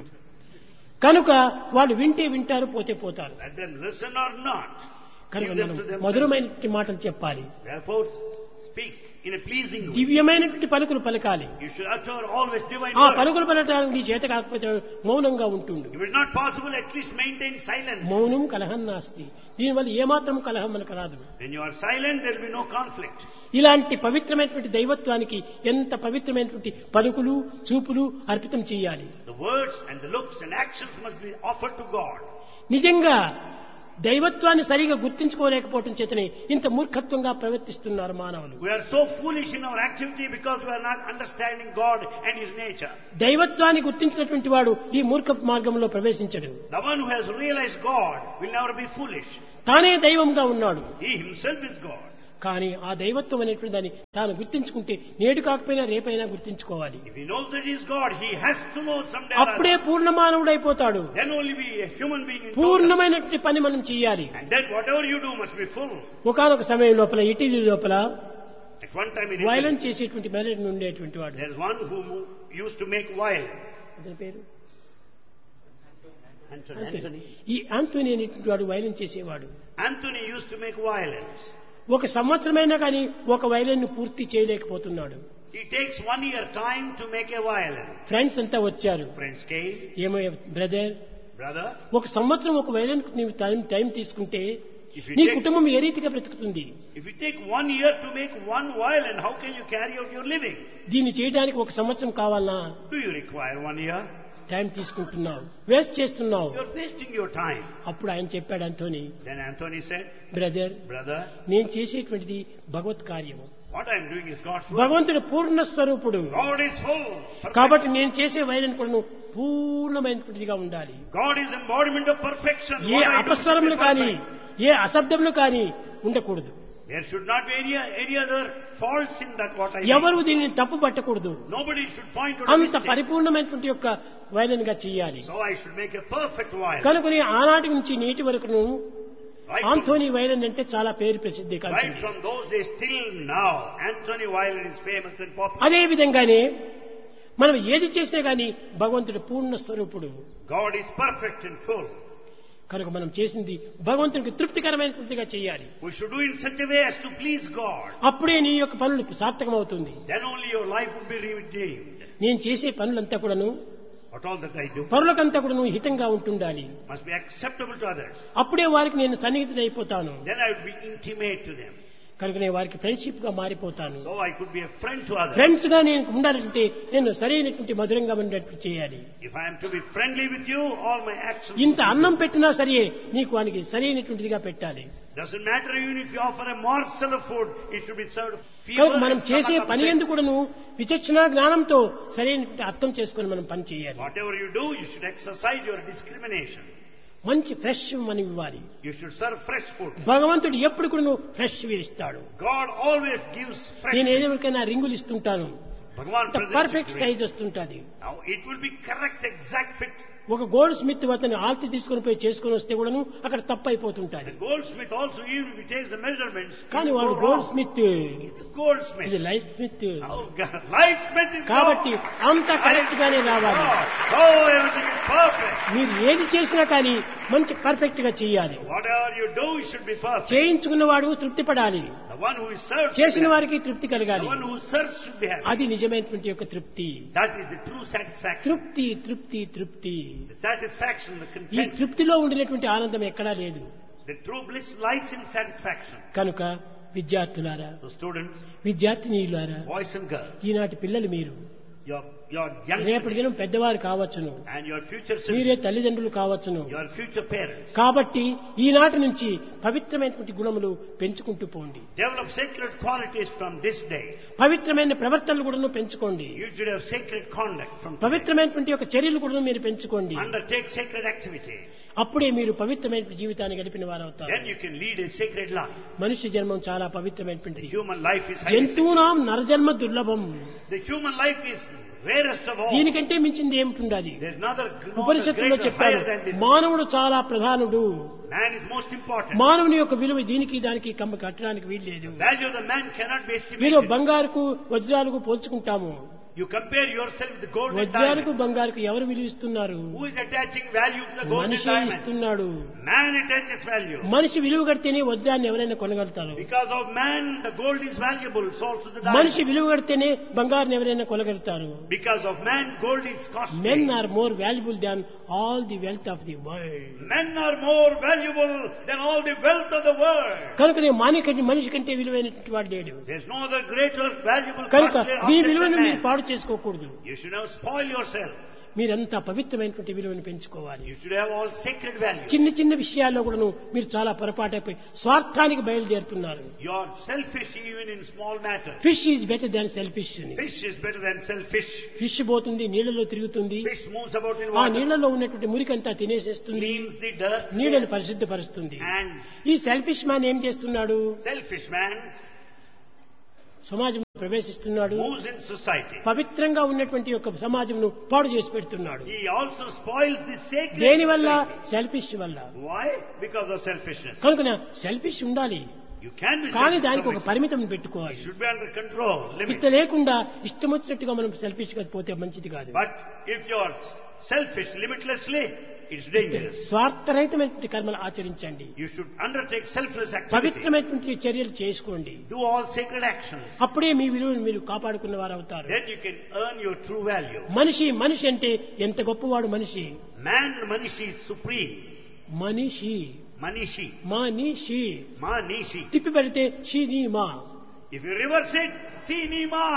కనుక వాళ్ళు వింటే వింటారు, పోతే పోతారు. Let them listen or not. కనుక Give them మనం to themselves. మధురమైన మాటలు చెప్పాలి. Therefore, speak in a pleasing way. దివ్యమైనటువంటి పలుకులు పలకాలి. You should utter always divine ఆ words. పలుకులు పలకడానికి నీ చేత కాకపోతే మౌనంగా ఉంటుండు. If it's not possible, at least maintain silence. మౌనం కలహం నాస్తి. దీనివల్ల ఏమాత్రం కలహం మనకు రాదు. When you are silent, there will be no conflict. ఇలాంటి పవిత్రమైనటువంటి దైవత్వానికి ఎంత పవిత్రమైనటువంటి పలుకులు చూపులు అర్పితం చేయాలి. The words and the looks and actions must be offered to God. నిజంగా దైవత్వాన్ని సరిగా గుర్తించుకోలేకపోవటం చేతనే ఇంత మూర్ఖత్వంగా ప్రవర్తిస్తున్నారు మానవులు. We are so foolish in our activity because we are not understanding God and His nature. దైవత్వాన్ని గుర్తించినటువంటి వాడు ఈ మూర్ఖ మార్గంలో ప్రవేశించడు. The one who has realized God will never be foolish. తానే దైవంగా ఉన్నాడు. He himself is God. కానీ ఆ దైవత్వం అనేటువంటి దాన్ని తాను గుర్తించుకుంటే నేడు కాకపోయినా రేపైనా గుర్తించుకోవాలి. If he knows that he is God, he has to know someday. అప్పుడే పూర్ణ మానవుడైపోతాడు. Then only be a human being in total. పూర్ణమైనటువంటి పని మనం చేయాలి. And then whatever you do must be full. ఒకానొక సమయం లోపల ఇటలీ లోపల At one time in violence Italy, చేసేటువంటి melody ఉండేటువంటి వాడు. there is one who mo- used to make violence. అతని పేరు Anthony. Anthony. ఈ ఆంటోనీ అనేటువంటి వాడు వైలెన్స్ చేసేవాడు. Anthony used to make violence. ఒక సంవత్సరమైనా కానీ ఒక వైలెన్ ను పూర్తి చేయలేకపోతున్నాడు. He takes one year time to make a violence. Friends అంతా వచ్చారు. Friends came. ఏమో బ్రదర్, Brother, ఒక సంవత్సరం ఒక వైలెన్ నీవు టైం టైం తీసుకుంటే if you నీ take కుటుంబం ఏ రీతిగా బ్రతుకుతుంది? if you take one year to make one violin, how can you carry out your living? దీన్ని చేయడానికి ఒక సంవత్సరం కావాలనా? Do you require one year? Time తీసుకుంటున్నావు, వేస్ట్ చేస్తున్నావు. You're wasting your time. అప్పుడు ఆయన చెప్పాడు Anthony, Then Anthony said, brother, Brother, నేను చేసేటువంటిది భగవత్ కార్యము. what I'm doing is God's work. భగవంతుడు పూర్ణ స్వరూపుడు. God is full. Perfect. కాబట్టి నేను చేసే వైలెన్ కూడా పూర్ణమైనటువంటిదిగా ఉండాలి. God is embodiment of perfection. A What I do should అపస్వరములు be కానీ perfect. ఏ అశబ్దములు కానీ ఉండకూడదు. There should not be any, any other faults in that what I ఎవరు do. దీనిని తప్పు పట్టకూడదు. Nobody should point out a అంత mistake. పరిపూర్ణమైనటువంటి యొక్క వైలెన్ గా చేయాలి. So I should make a perfect violin. కనుకొని ఆనాటి నుంచి నేటి వరకును Right from, ఆంథోనీ వైలెన్ అంటే చాలా పేరు ప్రసిద్ధి right కాల్చింది. from those days till now, Anthony violin is famous and popular. అదే విధంగానే మనం ఏది చేసినా గానీ భగవంతుడు పూర్ణ స్వరూపుడు. God is perfect and full. కనుక మనం చేసింది భగవంతునికి తృప్తికరమైనటువంటిగా చేయాలి. We should do in such a way as to please God. అప్పుడే నీ యొక్క పనులు సార్థకమవుతుంది. Then only your life will be redeemed. నేను చేసే పనులంతా కూడాను What all that I do పరులకంతా కూడాను హితంగా ఉంటుండాలి. must be acceptable to others. అప్పుడే వారికి నేను సన్నిహితుడైపోతాను. Then I would be intimate to them. కనుక నేను వారికి ఫ్రెండ్షిప్ గా మారిపోతాను. So I could be a friend to others. Friends గా నేను ఉండాలంటే నేను సరైనటువంటి మధురంగా ఉండేట్టు చేయాలి. If I am to be friendly with you, all my actions. ఇంత అన్నం పెట్టినా సరే నీకు వానికి సరైనటువంటిదిగా పెట్టాలి. Doesn't matter even if you offer a morsel of food, it should be served. కనుక మనం చేసే పని ఎందుకు కూడాను విచక్షణ జ్ఞానంతో సరైనటువంటి అర్థం చేసుకుని మనం పని చేయాలి. Whatever you do, you should exercise your discrimination. మంచి ఫ్రెష్ మనం ఇవ్వాలి. You should serve fresh food. భగవంతుడు ఎప్పుడు కూడా ఫ్రెష్ ఇస్తాడు. God always gives fresh నేను food. ఎవరికైనా రింగులు ఇస్తుంటాను, Bhagavan presents perfect it size great. వస్తుంటది. Now it will be correct, exact fit. ఒక గోల్డ్ స్మిత్ అతను ఆల్తి తీసుకొని పోయి చేసుకొని వస్తే కూడాను అక్కడ తప్పు అయిపోతుంటది. The goldsmith also, even if he takes the measurements, కానీ it will వాడు go gold wrong. Smith, It's a goldsmith. ఇది life Smith. Oh, God. Lightsmith is కాబట్టి God. అంత కరెక్ట్ గానే రావాలి. God. Oh, everything is perfect. మీరు ఏది చేసినా కానీ మంచి పర్ఫెక్ట్ గా చేయాలి. Whatever you do, it should be perfect. చేయించుకున్నవాడు తృప్తి పడాలి. The one who is served, should చేసిన be happy. వారికి తృప్తి The కలగాలి. one who serves should be happy. అది నిజమైనటువంటి యొక్క తృప్తి. That is the true satisfaction. తృప్తి తృప్తి తృప్తి. The satisfaction, the ఈ content. తృప్తిలో ఉండినటువంటి ఆనందం ఎక్కడా లేదు. The true bliss lies in satisfaction. కనుక విద్యార్థులారా, So students, విద్యార్థినీయులారా, boys and girls, ఈనాటి పిల్లలు మీరు your, your young రేపటి children దినం పెద్దవారు కావచ్చును, and your future మీరే citizens, తల్లిదండ్రులు కావచ్చును. your future parents. కాబట్టి ఈనాటి నుంచి పవిత్రమైనటువంటి గుణములు పెంచుకుంటూ పోండి. Develop sacred qualities from this day. పవిత్రమైన ప్రవర్తనలు కూడా పెంచుకోండి. You should have sacred conduct from today. పవిత్రమైనటువంటి యొక్క చర్యలు కూడా మీరు పెంచుకోండి. Undertake sacred activity. అప్పుడే మీరు పవిత్రమైన జీవితాన్ని గడిపిన వారు అవుతారు. Then you can lead a sacred life. మనిషి జన్మం చాలా పవిత్రమైనటువంటిది. Human life is highly sacred. జంతువునాం నరజన్మ దుర్లభం. The human life is rarest of all. దీనికంటే మించింది ఏమిటుండాలి? There's another, no other ఉపనిషత్తులో greater, చెప్పారు, higher than this. మానవుడు చాలా ప్రధానుడు. Man is most important. మానవుని యొక్క విలువ దీనికి దానికి కమ్మ కట్టడానికి వీల్లేదు. Value of the man cannot be మీరు estimated. బంగారుకు వజ్రాలకు పోల్చుకుంటాము. You compare yourself with the gold and వజ్రాలకు diamond. బంగారుకు ఎవరు విలువ ఇస్తున్నారు? Who is attaching value to the gold and మనిషి diamond? ఇస్తున్నాడు. Man attaches value. మనిషి విలువ కడితేనే వజ్రాన్ని ఎవరైనా కొనగలుగుతారు. Because of man, the gold is valuable, so also the మనిషి diamond. విలువ కడితేనే బంగారుని ఎవరైనా కొనగలుగుతారు. Because of man, gold is costly. Men are more valuable than all the wealth of the world. Men are more valuable than all the wealth of the world. కనుక మాని మనిషి కంటే విలువైనటువంటి వాడు లేడు. There's no other greater valuable కనుక costly మీ object విలువను than మీరు man. పాడు చేసుకోకూడదు. You should not spoil yourself. మీరంతా పవిత్రమైనటువంటి విలువను పెంచుకోవాలి. You should have all sacred values. చిన్న చిన్న విషయాల్లో కూడాను మీరు చాలా పొరపాటైపోయి స్వార్థానికి బయలుదేరుతున్నారు. You are selfish even in small matters. Fish is better than selfish. Fish is better than selfish. Fish పోతుంది, నీళ్లలో తిరుగుతుంది, Fish moves about in ఆ water, నీళ్లలో ఉన్నటువంటి మురికంతా తినేసేస్తుంది, cleans the dirt, నీళ్లను పరిశుద్ధపరుస్తుంది. and ఈ సెల్ఫిష్ మ్యాన్ ఏం చేస్తున్నాడు? selfish man సమాజంలో ప్రవేశిస్తున్నాడు, moves in society. పవిత్రంగా ఉన్నటువంటి యొక్క సమాజంను పాడు చేసి పెడుతున్నాడు. He also spoils the sacred దేనివల్ల? society. సెల్ఫిష్ వల్ల. Why? Because of selfishness. కనుక సెల్ఫిష్ ఉండాలి, You can be కానీ selfish. దానికి ఒక It పరిమితం పెట్టుకోవాలి. should be under control, limit. ఇట్లా లేకుండా ఇష్టం వచ్చినట్టుగా మనం సెల్ఫిష్ గా పోతే మంచిది కాదు. But if you are selfish limitlessly, it's dangerous. స్వార్థరహితమైనటువంటి కర్మలు ఆచరించండి, You should undertake selfless activity. పవిత్రమైనటువంటి చర్యలు చేసుకోండి. Do all sacred actions. అప్పుడే మీ విలువను మీరు కాపాడుకున్న వారు అవుతారు. Then you can earn your true value. మనిషి మనిషి అంటే ఎంత గొప్పవాడు మనిషి. Man, Manishi is supreme. మనిషి Manishi. మనిషి Manishi. తిప్పి పెడితే షీనీమా, If you reverse it, Sinima.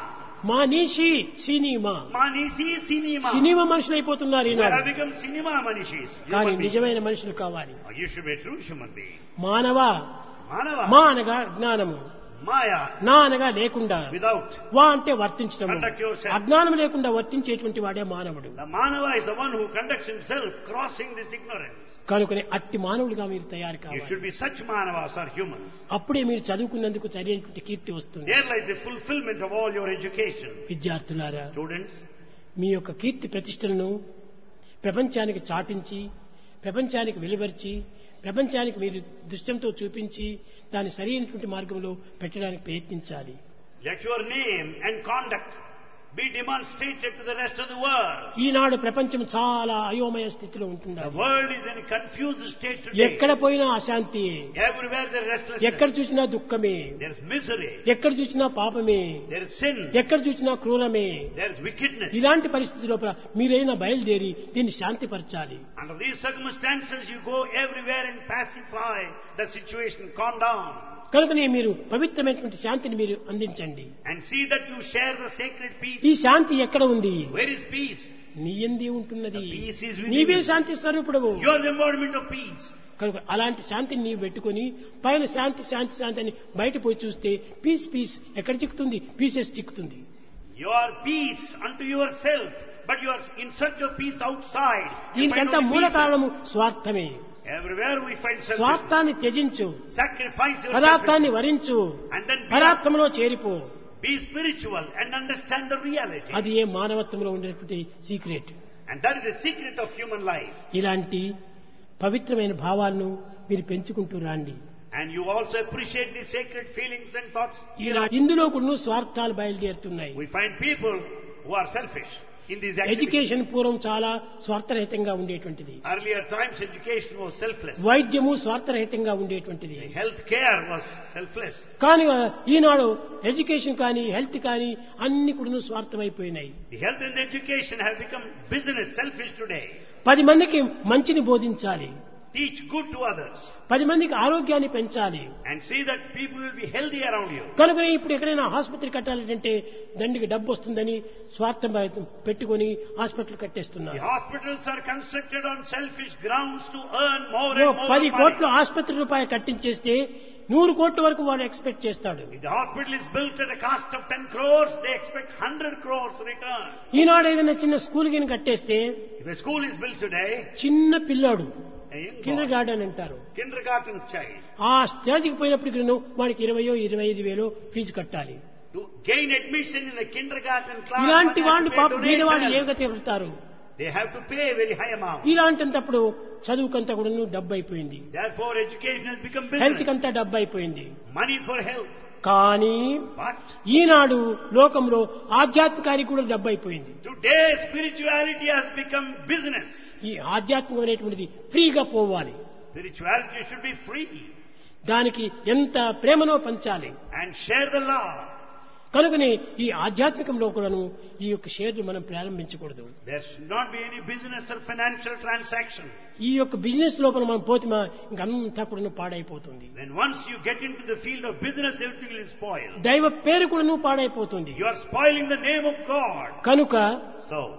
మనిషి సినిమా. Manishi, Sinima. సినిమా మనుషులు అయిపోతున్నారు You Eenadu. have become cinema Manishis. కానీ Human beings. నిజమైన మనుషులు కావాలి. You should be a true human being. మానవ, Manava. మా అనగా జ్ఞానము, Maya. నా అనగా లేకుండా, Without. వా అంటే వర్తించడం. Conduct yourself. అజ్ఞానం లేకుండా వర్తించేటువంటి వాడే మానవుడు. The Manava is the one who conducts himself crossing this ignorance. కనుకనే అట్టి మానవుడిగా మీరు తయారు You కావాలి. should be such Manavas or humans. అప్పుడే మీరు చదువుకున్నందుకు సరైనటువంటి కీర్తి వస్తుంది. There lies the fulfillment of all your education. విద్యార్థులారా, Students, మీ యొక్క కీర్తి ప్రతిష్టలను ప్రపంచానికి చాటించి, ప్రపంచానికి వెలువరిచి, ప్రపంచానికి మీరు దృష్టంతో చూపించి దాన్ని సరైనటువంటి మార్గంలో పెట్టడానికి ప్రయత్నించాలి. let your name and conduct be demonstrated to the rest of the world. ఈనాడు ప్రపంచం చాలా అయోమయ స్థితిలో The ఉంటున్నారు. world is in a confused state today. ఎక్కడ పోయినా అశాంతి, Everywhere there is ఎక్కడ restlessness. చూసినా దుఃఖమే, There is misery. ఎక్కడ చూసినా పాపమే, There is sin. ఎక్కడ చూసినా క్రూరమే. There is wickedness. ఇలాంటి పరిస్థితి లోపల మీరైనా బయలుదేరి దీన్ని శాంతిపరచాలి. Under these circumstances, you go everywhere and pacify the situation, calm down, కనుకనే మీరు పవిత్రమైనటువంటి శాంతిని మీరు అందించండి. and see that you share the sacred ఈ peace. శాంతి ఎక్కడ ఉంది? Where is peace? నీ యందే ఉంటున్నది. The peace is within నీవే you. Shanti స్వరూపుడవు. You are the embodiment of peace. కనుక అలాంటి శాంతిని నీవు పెట్టుకొని పైన శాంతి శాంతి శాంతి అని బయట పోయి చూస్తే పీస్ పీస్ ఎక్కడ చిక్కుతుంది? Pieces చిక్కుతుంది. You are peace unto yourself, but you are in search of peace outside. You find దీనికంతా only మూల pieces. కారణము స్వార్థమే. Everywhere we find selfishness. స్వార్థాన్ని త్యజించు, Sacrifice your పదార్థాన్ని selfishness. వరించు, And then be, పదార్థంలో చేరిపో. be spiritual and understand the reality. అది ఏ మానవత్వంలో ఉండేటువంటి secret. And that is the secret of human life. ఇలాంటి పవిత్రమైన భావాలను మీరు పెంచుకుంటూ రాండి. And you also appreciate the sacred feelings and thoughts. ఇలా ఇందులో కూడా స్వార్థాలు బయలుదేరుతున్నాయి. We find people who are selfish in these activities. Education పూర్వం చాలా స్వార్థరహితంగా ఉండేటువంటిది. Earlier times education was selfless. వైద్యము స్వార్థరహితంగా ఉండేటువంటిది. The health care was selfless. కానీ ఈనాడు ఎడ్యుకేషన్ కానీ హెల్త్ కానీ అన్ని కూడా స్వార్థమైపోయినాయి. The health and the education have become business, selfish today. పది మందికి మంచిని బోధించాలి, Teach good to others పది మందికి ఆరోగ్యాన్ని పెంచాలి. and see that people will be healthy around you. కనుక ఇప్పుడు ఎక్కడైనా ఆసుపత్రి కట్టాలంటే దండికి డబ్బు వస్తుందని స్వార్థం పెట్టుకొని hospital కట్టేస్తున్నారు. The hospitals are constructed on selfish grounds to earn more oh and more పది money. కోట్లు ఆసుపత్రి రూపాయలు కట్టించేస్తే నూరు కోట్ల వరకు వాడు ఎక్స్పెక్ట్ చేస్తాడు. If the hospital is built at a cost of ten crores, they expect one hundred crores return. ఈనాడు ఏదైనా చిన్న స్కూల్ గిని కట్టేస్తే If a school is built today, చిన్న పిల్లాడు a young Kinder boy, garden అంటారు, kindergarten child, ఆ స్టేజ్కి పోయినప్పటికీ వాడికి ఇరవయో ఇరవై ఐదు వేలో ఫీజు కట్టాలి. to gain admission in the kindergarten class, ఇలాంటి one has వాళ్ళు to pay పాప బీదవాళ్ళు ఏ donation. గతి పెడతారు? They have to pay a very high amount. ఇలాంటప్పుడు చదువుకంతా కూడా డబ్బు అయిపోయింది, Therefore, education has become health business. కంతా డబ్బు అయిపోయింది. Money for health. కానీ But ఈనాడు లోకంలో ఆధ్యాత్మికానికి కూడా డబ్బు అయిపోయింది. today, spirituality has become business. ఈ ఆధ్యాత్మికం అనేటువంటిది ఫ్రీగా పోవాలి, Spirituality should be free దానికి ఎంత ప్రేమనో పంచాలి. and share the love. కనుకనే ఈ ఆధ్యాత్మికంలో కూడాను ఈ యొక్క షేర్లు మనం ప్రారంభించకూడదు. There should not be any business or financial transaction. ఈ యొక్క బిజినెస్ లోపల మనం పోతిమా ఇంకంతా కూడా పాడైపోతుంది. Then once you get into the field of business, everything will spoil. దైవ పేరు కూడాను పాడైపోతుంది. You are spoiling the name of God. కనుక So,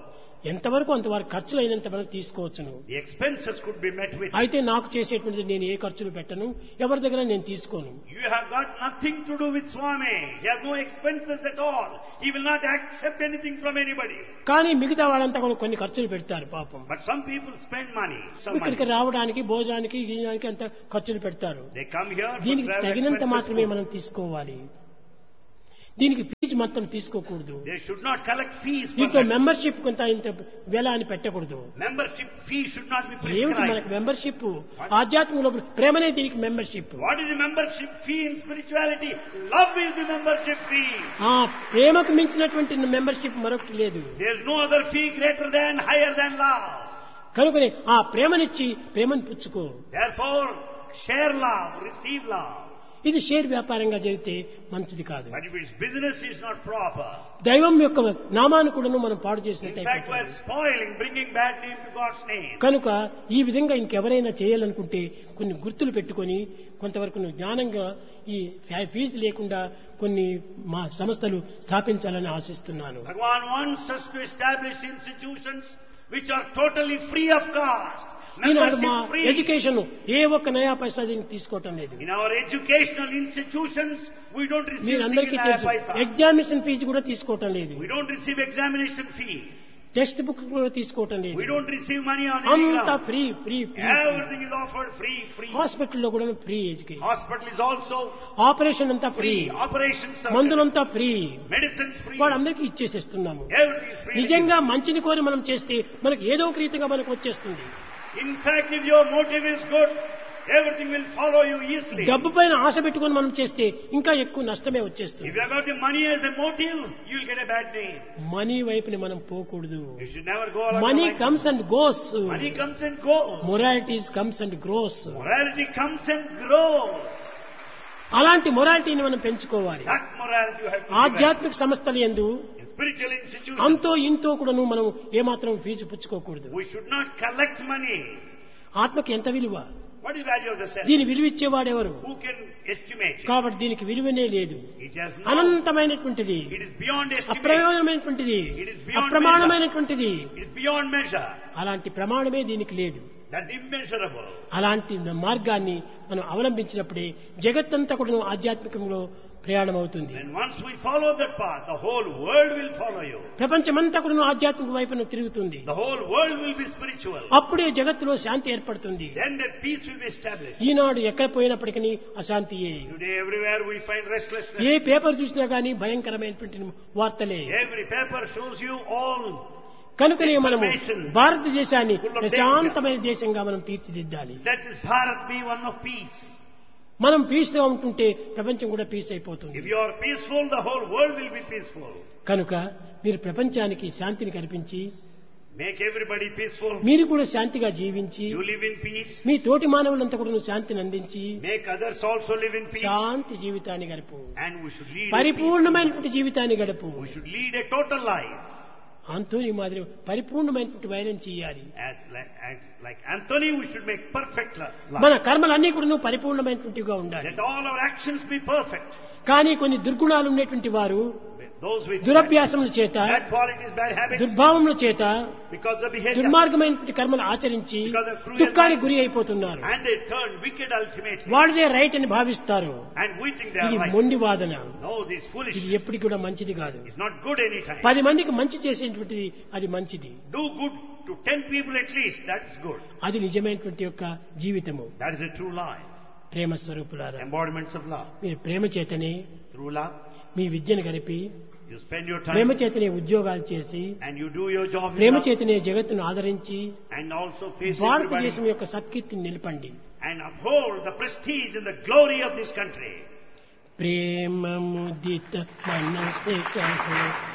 ఎంతవరకు అంతవరకు ఖర్చులు అయినంత వరకు తీసుకోవచ్చును. The expenses could be met with. అయితే నాకు చేసేటువంటిది నేను ఏ ఖర్చులు పెట్టను, ఎవరి దగ్గర నేను తీసుకోను. You have got nothing to do with Swami. He has no expenses at all. He will not accept anything from anybody. కానీ మిగతా వాళ్ళంతా కూడా కొన్ని ఖర్చులు పెడతారు పాపం. But some people spend money. Some ఇక్కడికి money. రావడానికి భోజనానికి గీయడానికి అంత ఖర్చులు పెడతారు. They come here for దీనికి travel తగినంత expenses. మాత్రమే మనం తీసుకోవాలి. దీనికి ఫీజు మొత్తం తీసుకోకూడదు. They should not collect fees for దీంట్లో that. మెంబర్షిప్ కొంత ఇంత వేల అని పెట్టకూడదు. Membership fee should not be ఏమిటి prescribed. మనకు మెంబర్షిప్? ఆధ్యాత్మికంలో ప్రేమనే దీనికి membership. What is the membership fee in spirituality? Love is the membership fee. ఆ ప్రేమకు మించినటువంటి మెంబర్షిప్ మరొకటి లేదు. There is no other fee greater than, higher than love. కనుకనే ఆ ప్రేమనిచ్చి ప్రేమను పుచ్చుకో. Therefore, share love, receive love. ఇది షేర్ వ్యాపారంగా జరిగితే మంచిది కాదు. But if its business is not proper, దైవం యొక్క నామాన్ని కూడా మనం పాడు in చేసినట్టు fact, we are spoiling, bringing bad name to God's name. కనుక ఈ విధంగా ఇంకెవరైనా చేయాలనుకుంటే కొన్ని గుర్తులు పెట్టుకొని కొంతవరకు నువ్వు జ్ఞానంగా ఈ ఫీజు లేకుండా కొన్ని మా సంస్థలు స్థాపించాలని ఆశిస్తున్నాను. Bhagavan wants us to establish institutions which are totally free of cost. ఈనాడు మా Membership free. ఎడ్యుకేషన్ ఏ ఒక్క నయా పైసా దీనికి తీసుకోవటం లేదు. In our educational institutions, we don't receive మీరందరికీ single తెలుసు paisa. ఎగ్జామినేషన్ ఫీజు కూడా తీసుకోవటం లేదు. We don't receive examination fee. Text book కూడా తీసుకోవటం లేదు. We don't receive money on any అంతా ground. Free free free. Everything is offered free, free. హాస్పిటల్లో కూడా free education. Hospital is also operation అంతా free, free. Operations are మందులంతా free, medicines free. వాళ్ళందరికీ ఇచ్చేసేస్తున్నాము. Everything is free. నిజంగా మంచిని కోరి మనం చేస్తే మనకు ఏదో ఒక రీతిగా మనకు వచ్చేస్తుంది. In fact, if your motive is good, everything will follow you easily. డబ్బు పైన ఆశ పెట్టుకొని మనం చేస్తే ఇంకా ఎక్కువ నష్టమే వచ్చేస్తుంది. If you have got the money as a motive, you will get a bad name. Money వైపుని మనం పోకూడదు. You should never go along money the lines. Comes and goes, Money comes and goes. Moralities comes and grows. Morality comes and grows. అలాంటి మొరాలిటీని మనం పెంచుకోవాలి. That morality you have to develop. ఆధ్యాత్మిక సంస్థల యందు In spiritual institutions, అంతో ఇంతో కూడాను మనం ఏమాత్రం fee పుచ్చుకోకూడదు. we should not collect money. ఆత్మకి ఎంత విలువ? What is the value of the self? దీని విలువిచ్చేవాడెవరు? Who can estimate it? కాబట్టి దీనికి విలువనే లేదు. It has no. అనంతమైనటువంటిది, It is beyond estimate. అప్రయోజనమైనటువంటిది, It is beyond అప్రమాణమైనటువంటిది. It is beyond measure. అలాంటి ప్రమాణమే దీనికి లేదు. That's immeasurable. అలాంటి మార్గాన్ని మనం అవలంబించినప్పుడే జగత్తంతా కూడా ఆధ్యాత్మికంలో ప్రయాణం అవుతుంది. And once we follow that path, the whole world will follow you. ప్రపంచమంతా కూడా ఆధ్యాత్మిక వైపున తిరుగుతుంది. The whole world will be spiritual. అప్పుడే జగత్తులో శాంతి ఏర్పడుతుంది. Then that peace will be established. ఈనాడు ఎక్కడ పోయినప్పటికీ అశాంతియే. Today everywhere we find restlessness. A paper చూసినా గానీ భయంకరమైనటువంటి వార్తలే. Every paper shows you all. కనుకనే మనము భారతదేశాన్ని ప్రశాంతమైన దేశంగా మనం తీర్చిదిద్దాలి. That is Bharat be one of peace. మనం పీస్ గా ఉంటుంటే ప్రపంచం కూడా పీస్ అయిపోతుంది. If you are peaceful, the whole world will be peaceful. కనుక మీరు ప్రపంచానికి శాంతిని కల్పించి Make everybody peaceful. మీరు కూడా శాంతిగా జీవించి You live in peace. మీ తోటి మానవులంతా కూడా శాంతిని అందించి Make others also live in peace. శాంతి జీవితాన్ని గడుపు. And we should lead a పరిపూర్ణమైనటువంటి జీవితాన్ని గడుపు. peaceful- We should lead a total life. Anthony మాదిరి పరిపూర్ణమైనటువంటి వైరం చేయాలి. As like, as like Anthony, we should make perfect life. మన కర్మలన్నీ కూడా పరిపూర్ణమైనటువంటివిగా ఉండాలి. Let all our actions be perfect. కానీ కొన్ని దుర్గుణాలు ఉన్నటువంటి వారు Those with దురభ్యాసముల చేత, bad qualities, bad habits, దుర్భావముల చేత because of behavior, దుర్మార్గమైనటువంటి కర్మలు ఆచరించి దుఃఖానికి గురి అయిపోతున్నారు. and they turn wicked ultimately. వాళ్ళదే రైట్ అని భావిస్తారు. And we think they ఇది are right. మొండి వాదన. No, this ఇది foolishness ఎప్పటికి కూడా మంచిది కాదు. is not good anytime. పది మందికి మంచి చేసేటువంటిది అది మంచిది. Do good to ten people at least, that is good. అది నిజమైనటువంటి యొక్క జీవితము. That is a true life. ప్రేమ స్వరూపులారా, Embodiments of love. మీరు ప్రేమ చేతనే Through love, మీ విద్యను గడిపి, you spend your Prema time చేతనే ఉద్యోగాలు చేసి, and you do your job with Prema love, చేతనే జగత్తును ఆదరించి and also face భారతదేశం everybody యొక్క సత్కీర్తిని నిలపండి. and uphold the prestige and the glory of this country. ప్రేమ ముదిత మనసే కహో